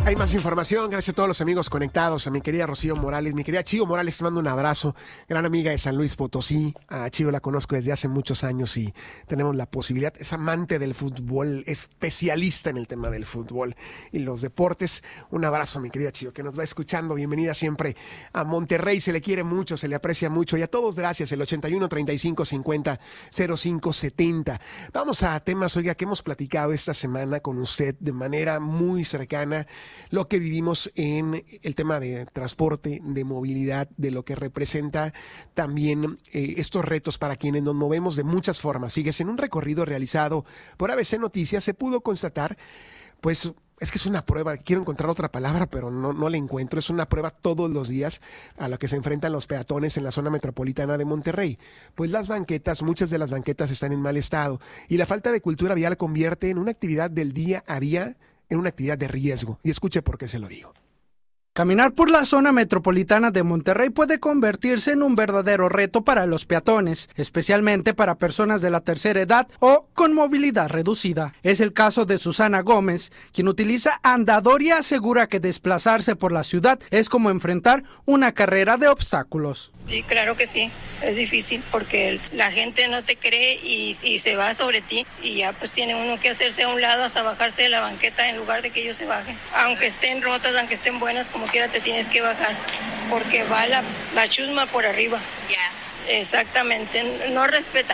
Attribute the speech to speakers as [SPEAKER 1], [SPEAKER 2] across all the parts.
[SPEAKER 1] Hay más información, gracias a todos los amigos conectados, a mi querida Rocío Morales, mi querida Chivo Morales, te mando un abrazo, gran amiga de San Luis Potosí. A Chivo la conozco desde hace muchos años y tenemos la posibilidad, es amante del fútbol, especialista en el tema del fútbol y los deportes. Un abrazo, mi querida Chivo, que nos va escuchando, bienvenida siempre a Monterrey, se le quiere mucho, se le aprecia mucho y a todos gracias, el 81 35 50 05 70. Vamos a temas, oiga, que hemos platicado esta semana con usted de manera muy cercana, lo que vivimos en el tema de transporte, de movilidad, de lo que representa también estos retos para quienes nos movemos de muchas formas. Fíjese, en un recorrido realizado por ABC Noticias se pudo constatar, pues, es que es una prueba, quiero encontrar otra palabra, pero no la encuentro. Es una prueba todos los días a la que se enfrentan los peatones en la zona metropolitana de Monterrey. Pues las banquetas, muchas de las banquetas están en mal estado y la falta de cultura vial convierte en una actividad del día a día en una actividad de riesgo. Y escuche por qué se lo digo.
[SPEAKER 2] Caminar por la zona metropolitana de Monterrey puede convertirse en un verdadero reto para los peatones, especialmente para personas de la tercera edad o con movilidad reducida. Es el caso de Susana Gómez, quien utiliza andador y asegura que desplazarse por la ciudad es como enfrentar una carrera de obstáculos.
[SPEAKER 3] Sí, claro que sí, es difícil porque la gente no te cree y se va sobre ti y ya pues tiene uno que hacerse a un lado hasta bajarse de la banqueta en lugar de que ellos se bajen. Aunque estén rotas, aunque estén buenas, como quiera te tienes que bajar porque va la chusma por arriba. Ya. Exactamente, no respeta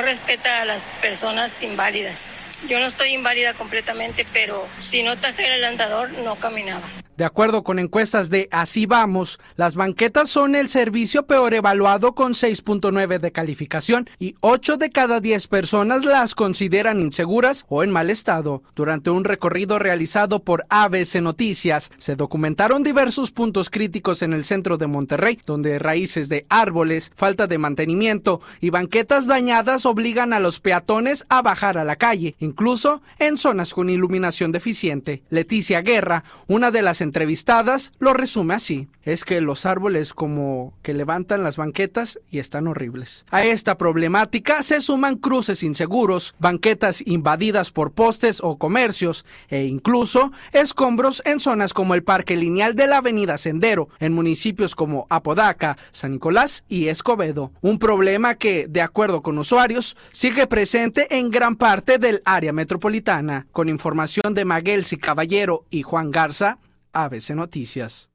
[SPEAKER 3] a las personas inválidas. Yo no estoy inválida completamente, pero si no trajera el andador no caminaba.
[SPEAKER 2] De acuerdo con encuestas de Así Vamos, las banquetas son el servicio peor evaluado con 6.9 de calificación y 8 de cada 10 personas las consideran inseguras o en mal estado. Durante un recorrido realizado por ABC Noticias, se documentaron diversos puntos críticos en el centro de Monterrey, donde raíces de árboles, falta de mantenimiento y banquetas dañadas obligan a los peatones a bajar a la calle, incluso en zonas con iluminación deficiente. Leticia Guerra, una de las entrevistadas, lo resume así: es que los árboles como que levantan las banquetas y están horribles. A esta problemática se suman cruces inseguros, banquetas invadidas por postes o comercios e incluso escombros en zonas como el Parque Lineal de la Avenida Sendero, en municipios como Apodaca, San Nicolás y Escobedo. Un problema que, de acuerdo con usuarios, sigue presente en gran parte del área metropolitana. Con información de Maguelsi Caballero y Juan Garza, ABC Noticias.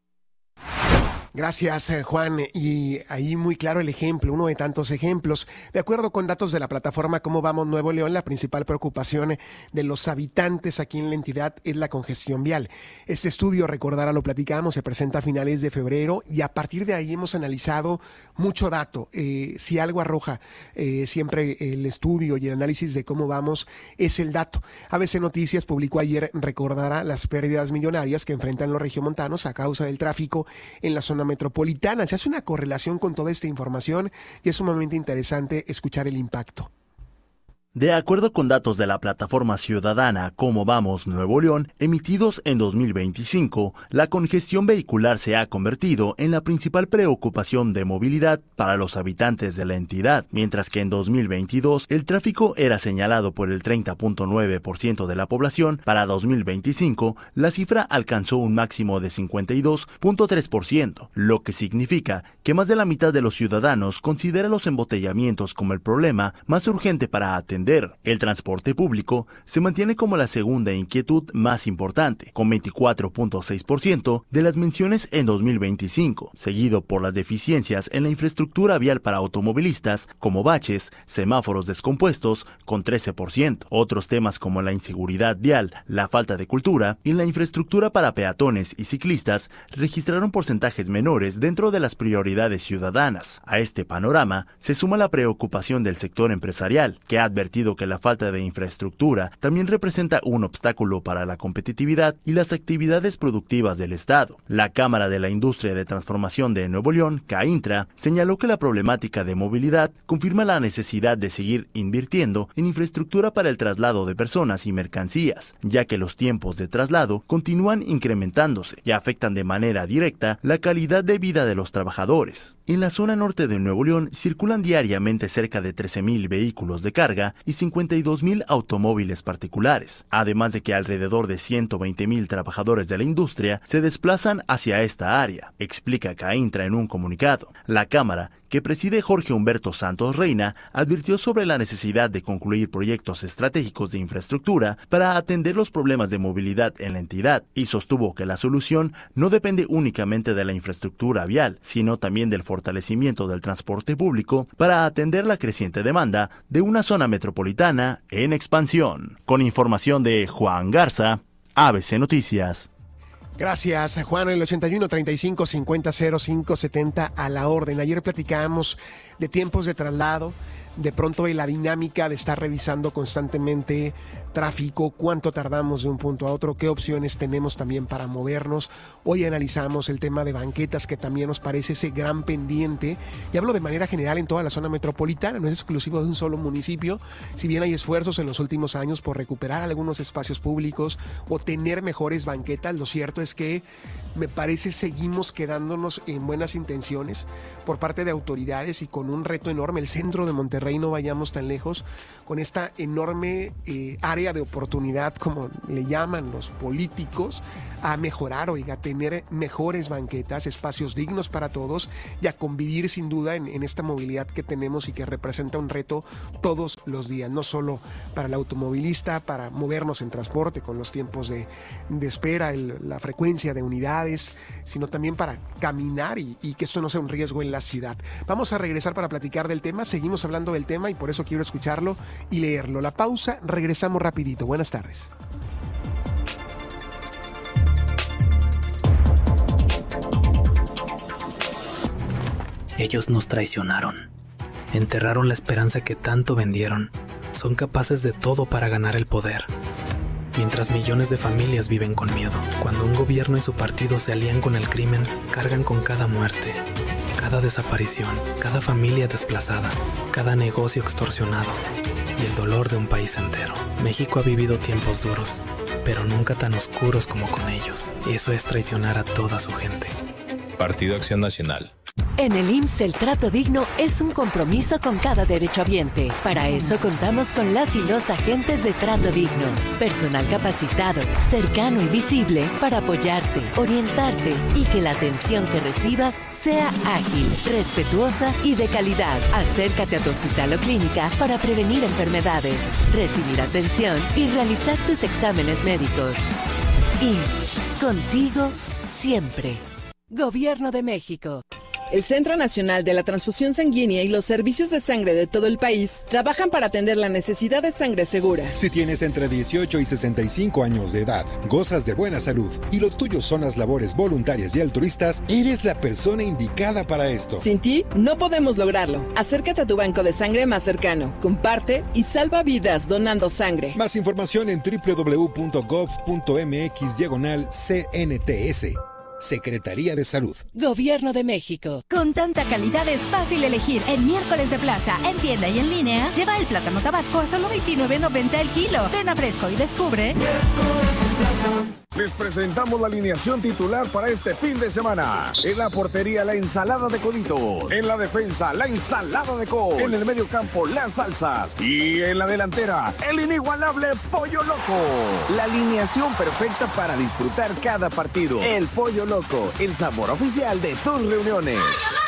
[SPEAKER 1] Gracias, Juan. Y ahí muy claro el ejemplo, uno de tantos ejemplos. De acuerdo con datos de la plataforma Cómo Vamos Nuevo León, la principal preocupación de los habitantes aquí en la entidad es la congestión vial. Este estudio, recordará, lo platicamos, se presenta a finales de febrero y a partir de ahí hemos analizado mucho dato. Si algo arroja siempre el estudio y el análisis de Cómo Vamos es el dato. ABC Noticias publicó ayer, recordará, las pérdidas millonarias que enfrentan los regiomontanos a causa del tráfico en la zona metropolitana. Se hace una correlación con toda esta información y es sumamente interesante escuchar el impacto.
[SPEAKER 4] De acuerdo con datos de la plataforma ciudadana Cómo Vamos Nuevo León, emitidos en 2025, la congestión vehicular se ha convertido en la principal preocupación de movilidad para los habitantes de la entidad, mientras que en 2022 el tráfico era señalado por el 30.9% de la población. Para 2025, la cifra alcanzó un máximo de 52.3%, lo que significa que más de la mitad de los ciudadanos considera los embotellamientos como el problema más urgente para atender. El transporte público se mantiene como la segunda inquietud más importante, con 24.6% de las menciones en 2025, seguido por las deficiencias en la infraestructura vial para automovilistas, como baches, semáforos descompuestos, con 13%. Otros temas como la inseguridad vial, la falta de cultura y la infraestructura para peatones y ciclistas registraron porcentajes menores dentro de las prioridades ciudadanas. A este panorama se suma la preocupación del sector empresarial, que ha advertido que la falta de infraestructura también representa un obstáculo para la competitividad y las actividades productivas del Estado. La Cámara de la Industria de Transformación de Nuevo León, CAINTRA, señaló que la problemática de movilidad confirma la necesidad de seguir invirtiendo en infraestructura para el traslado de personas y mercancías, ya que los tiempos de traslado continúan incrementándose y afectan de manera directa la calidad de vida de los trabajadores. En la zona norte de Nuevo León circulan diariamente cerca de 13,000 vehículos de carga y 52,000 automóviles particulares, además de que alrededor de 120,000 trabajadores de la industria se desplazan hacia esta área, explica CAINTRA en un comunicado. La Cámara, que preside Jorge Humberto Santos Reina, advirtió sobre la necesidad de concluir proyectos estratégicos de infraestructura para atender los problemas de movilidad en la entidad y sostuvo que la solución no depende únicamente de la infraestructura vial, sino también del fortalecimiento del transporte público para atender la creciente demanda de una zona metropolitana en expansión. Con información de Juan Garza, ABC Noticias.
[SPEAKER 1] Gracias, Juan. El 81 35 50 05 70 a la orden. Ayer platicábamos de tiempos de traslado, de pronto la dinámica de estar revisando constantemente tráfico, cuánto tardamos de un punto a otro, qué opciones tenemos también para movernos. Hoy analizamos el tema de banquetas, que también nos parece ese gran pendiente, y hablo de manera general en toda la zona metropolitana, no es exclusivo de un solo municipio. Si bien hay esfuerzos en los últimos años por recuperar algunos espacios públicos o tener mejores banquetas, lo cierto es que me parece seguimos quedándonos en buenas intenciones por parte de autoridades y con un reto enorme. El centro de Monterrey, no vayamos tan lejos, con esta enorme área de oportunidad, como le llaman los políticos, a mejorar, a tener mejores banquetas, espacios dignos para todos y a convivir sin duda en esta movilidad que tenemos y que representa un reto todos los días, no solo para el automovilista, para movernos en transporte con los tiempos de espera, la frecuencia de unidades, sino también para caminar y que esto no sea un riesgo en la ciudad. Vamos a regresar para platicar del tema, seguimos hablando del tema y por eso quiero escucharlo y leerlo. La pausa, regresamos rapidito. Buenas tardes.
[SPEAKER 5] Ellos nos traicionaron, enterraron la esperanza que tanto vendieron, son capaces de todo para ganar el poder. Mientras millones de familias viven con miedo, cuando un gobierno y su partido se alían con el crimen, cargan con cada muerte, cada desaparición, cada familia desplazada, cada negocio extorsionado y el dolor de un país entero. México ha vivido tiempos duros, pero nunca tan oscuros como con ellos. Eso es traicionar a toda su gente.
[SPEAKER 6] Partido Acción Nacional.
[SPEAKER 7] En el IMSS el trato digno es un compromiso con cada derechohabiente. Para eso contamos con las y los agentes de trato digno. Personal capacitado, cercano y visible para apoyarte, orientarte y que la atención que recibas sea ágil, respetuosa y de calidad. Acércate a tu hospital o clínica para prevenir enfermedades, recibir atención y realizar tus exámenes médicos. IMSS, contigo siempre. Gobierno de México.
[SPEAKER 8] El Centro Nacional de la Transfusión Sanguínea y los servicios de sangre de todo el país trabajan para atender la necesidad de sangre segura.
[SPEAKER 9] Si tienes entre 18 y 65 años de edad, gozas de buena salud y lo tuyo son las labores voluntarias y altruistas, eres la persona indicada para esto.
[SPEAKER 8] Sin ti, no podemos lograrlo. Acércate a tu banco de sangre más cercano, comparte y salva vidas donando sangre.
[SPEAKER 9] Más información en www.gov.mx/CNTS. Secretaría de Salud.
[SPEAKER 7] Gobierno de México.
[SPEAKER 10] Con tanta calidad es fácil elegir. En Miércoles de Plaza, en tienda y en línea, lleva el plátano tabasco a solo $29.90 el kilo. Ven a Fresco y descubre.
[SPEAKER 11] Miércoles de Plaza. Les presentamos la alineación titular para este fin de semana. En la portería, la ensalada de coditos. En la defensa, la ensalada de col. En el medio campo, las salsas. Y en la delantera, el inigualable Pollo Loco. La alineación perfecta para disfrutar cada partido. El Pollo Loco, el sabor oficial de tus reuniones.